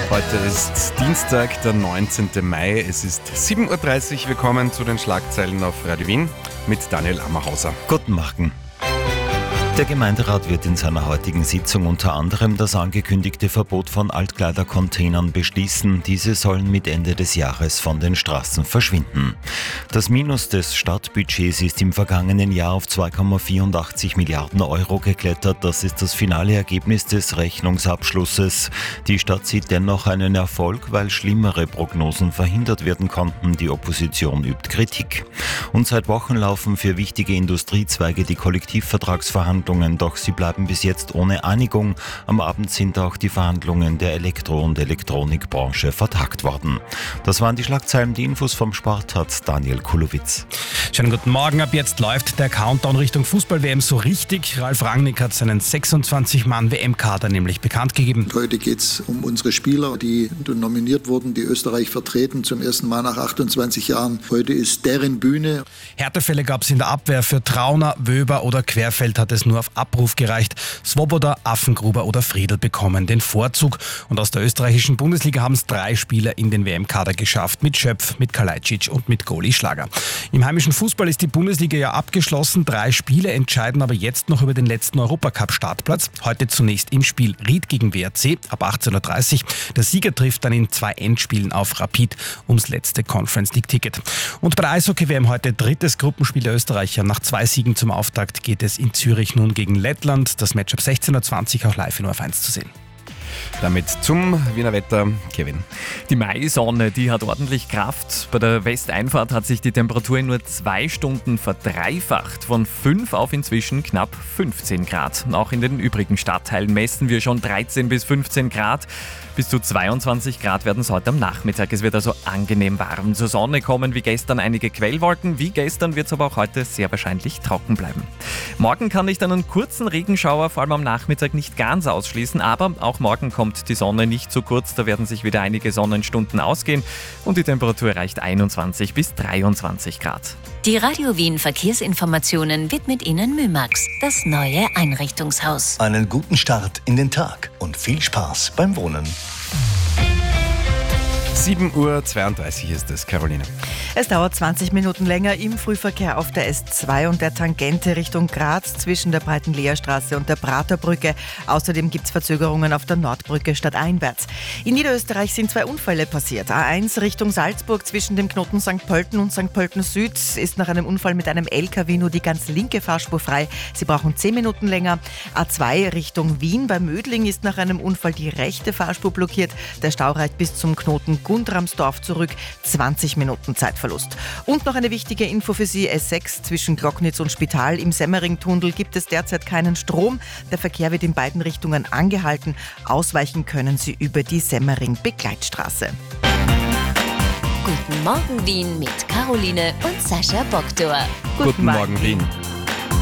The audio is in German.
Heute ist Dienstag, der 19. Mai. Es ist 7.30 Uhr. Willkommen zu den Schlagzeilen auf Radio Wien mit Daniel Ammerhauser. Guten Morgen. Der Gemeinderat wird in seiner heutigen Sitzung unter anderem das angekündigte Verbot von Altkleidercontainern beschließen. Diese sollen mit Ende des Jahres von den Straßen verschwinden. Das Minus des Stadtbudgets ist im vergangenen Jahr auf 2,84 Milliarden Euro geklettert. Das ist das finale Ergebnis des Rechnungsabschlusses. Die Stadt sieht dennoch einen Erfolg, weil schlimmere Prognosen verhindert werden konnten. Die Opposition übt Kritik. Und seit Wochen laufen für wichtige Industriezweige die Kollektivvertragsverhandlungen, doch sie bleiben bis jetzt ohne Einigung. Am Abend sind auch die Verhandlungen der Elektro- und Elektronikbranche vertagt worden. Das waren die Schlagzeilen. Die Infos vom Sport hat Daniel Kulowitz. Schönen guten Morgen. Ab jetzt läuft der Countdown Richtung Fußball-WM so richtig. Ralf Rangnick hat seinen 26-Mann-WM-Kader nämlich bekannt gegeben. Heute geht es um unsere Spieler, die nominiert wurden, die Österreich vertreten, zum ersten Mal nach 28 Jahren. Heute ist deren Bühne. Härtefälle gab es in der Abwehr. Für Trauner, Wöber oder Querfeld hat es nur auf Abruf gereicht. Svoboda, Affengruber oder Friedl bekommen den Vorzug. Und aus der österreichischen Bundesliga haben es 3 Spieler in den WM-Kader geschafft. Mit Schöpf, mit Kalajdzic und mit Goli Schlager. Im heimischen Fußball ist die Bundesliga ja abgeschlossen. 3 Spiele entscheiden aber jetzt noch über den letzten Europacup-Startplatz. Heute zunächst im Spiel Ried gegen WRC ab 18.30 Uhr. Der Sieger trifft dann in 2 Endspielen auf Rapid ums letzte Conference League-Ticket. Und bei der Eishockey-WM heute drittes Gruppenspiel der Österreicher. Nach 2 Siegen zum Auftakt geht es in Zürich nun gegen Lettland. Das Match ab 16.20 Uhr auch live in ORF1 zu sehen. Damit zum Wiener Wetter, Kevin. Die Maisonne, die hat ordentlich Kraft. Bei der Westeinfahrt hat sich die Temperatur in nur 2 Stunden verdreifacht. Von 5 auf inzwischen knapp 15 Grad. Auch in den übrigen Stadtteilen messen wir schon 13 bis 15 Grad. Bis zu 22 Grad werden es heute am Nachmittag. Es wird also angenehm warm. Zur Sonne kommen wie gestern einige Quellwolken. Wie gestern wird es aber auch heute sehr wahrscheinlich trocken bleiben. Morgen kann ich dann einen kurzen Regenschauer vor allem am Nachmittag nicht ganz ausschließen. Aber auch morgen kommt die Sonne nicht zu kurz. Da werden sich wieder einige Sonnenstunden ausgehen. Und die Temperatur erreicht 21 bis 23 Grad. Die Radio Wien Verkehrsinformationen widmet Ihnen Mymax, das neue Einrichtungshaus. Einen guten Start in den Tag und viel Spaß beim Wohnen. 7.32 Uhr ist es, Caroline. Es dauert 20 Minuten länger im Frühverkehr auf der S2 und der Tangente Richtung Graz zwischen der Breitenleerstraße und der Praterbrücke. Außerdem gibt es Verzögerungen auf der Nordbrücke stadteinwärts. In Niederösterreich sind 2 Unfälle passiert. A1 Richtung Salzburg zwischen dem Knoten St. Pölten und St. Pölten Süd ist nach einem Unfall mit einem LKW nur die ganz linke Fahrspur frei. Sie brauchen 10 Minuten länger. A2 Richtung Wien bei Mödling ist nach einem Unfall die rechte Fahrspur blockiert. Der Stau reicht bis zum Knoten Gundramsdorf zurück. 20 Minuten Zeitverlust. Und noch eine wichtige Info für Sie. S6 zwischen Glocknitz und Spital im Semmering-Tunnel gibt es derzeit keinen Strom. Der Verkehr wird in beiden Richtungen angehalten. Ausweichen können Sie über die Semmering-Begleitstraße. Guten Morgen Wien mit Caroline und Sascha Boktor. Guten Morgen, Wien.